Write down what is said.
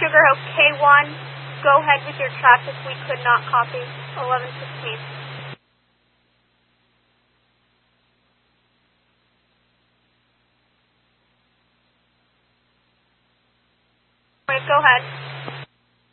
Sugar Hope K1, go ahead with your traffic. We could not copy. 11:15. Go ahead.